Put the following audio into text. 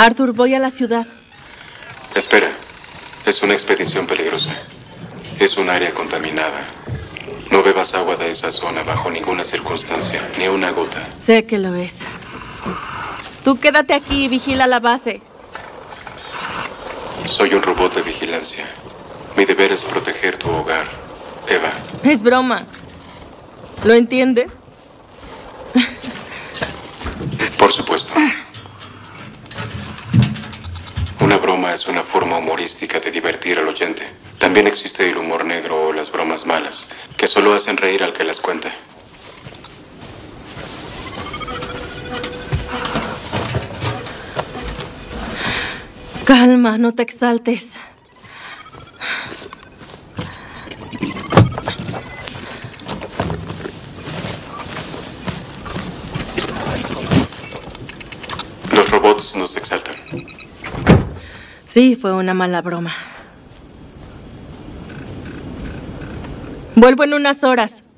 Arthur, voy a la ciudad. Espera. Es una expedición peligrosa. Es un área contaminada. No bebas agua de esa zona bajo ninguna circunstancia, ni una gota. Sé que lo es. Tú quédate aquí y vigila la base. Soy un robot de vigilancia. Mi deber es proteger tu hogar, Eva. Es broma. ¿Lo entiendes? Por supuesto. Una broma es una forma humorística de divertir al oyente. También existe el humor negro o las bromas malas, que solo hacen reír al que las cuenta. Calma, no te exaltes. Los robots nos exaltan. Sí, fue una mala broma. Vuelvo en unas horas.